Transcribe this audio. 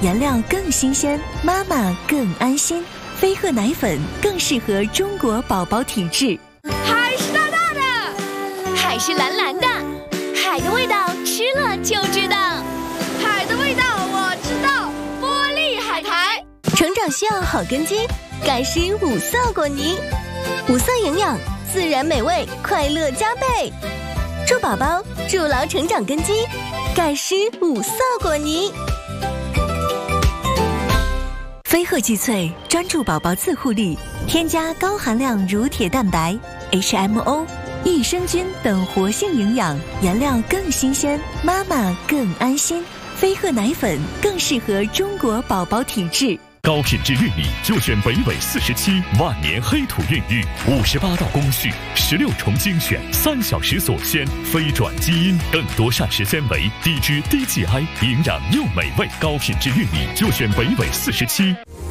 原料更新鲜，妈妈更安心。飞鹤奶粉更适合中国宝宝体质。 海是大大的， 海是蓝蓝的，海的味道吃了就知道。 海的味道我知道，玻璃海苔。 成长需要好根基，盖诗5色果泥，5色营养，自然美味，快乐加倍。祝宝宝筑牢成长根基，盖诗5色果泥。飞鹤聚萃专注宝宝自护力，添加高含量乳铁蛋白、HMO、益生菌等活性营养，原料更新鲜，妈妈更安心。飞鹤奶粉更适合中国宝宝体质。 高品质玉米就选北纬47万年黑土孕育，58道工序，16重精选，3小时锁鲜，非转基因，更多膳食纤维，低脂低 GI， 营养又美味。高品质玉米就选北纬47。